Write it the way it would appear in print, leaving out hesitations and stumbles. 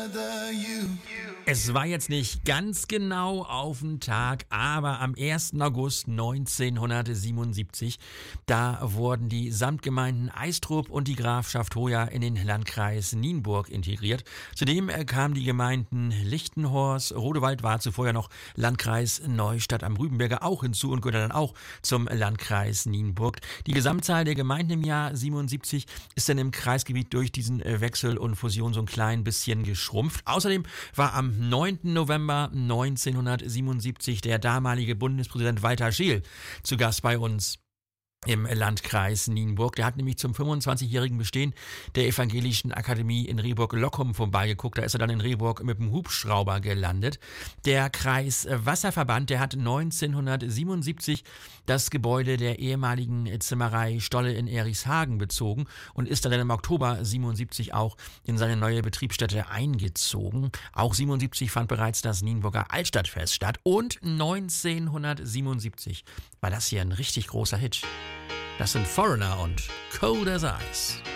Es war jetzt nicht ganz genau auf den Tag, aber am 1. August 1977, da wurden die Samtgemeinden Eistrup und die Grafschaft Hoya in den Landkreis Nienburg integriert. Zudem kamen die Gemeinden Lichtenhorst, Rodewald war zuvor ja noch Landkreis Neustadt am Rübenberger auch hinzu und gehörte dann auch zum Landkreis Nienburg. Die Gesamtzahl der Gemeinden im Jahr 77 ist dann im Kreisgebiet durch diesen Wechsel und Fusion so ein klein bisschen geschrumpft. Außerdem war am 9. November 1977 der damalige Bundespräsident Walter Scheel zu Gast bei uns im Landkreis Nienburg. Der hat nämlich zum 25-jährigen Bestehen der Evangelischen Akademie in Rehburg-Lockum vorbeigeguckt. Da ist er dann in Rehburg mit dem Hubschrauber gelandet. Der Kreiswasserverband, der hat 1977 das Gebäude der ehemaligen Zimmerei Stolle in Erichshagen bezogen und ist dann im Oktober 77 auch in seine neue Betriebsstätte eingezogen. Auch 77 fand bereits das Nienburger Altstadtfest statt und 1977 war das hier ein richtig großer Hit. Das sind Foreigner und Cold as Ice.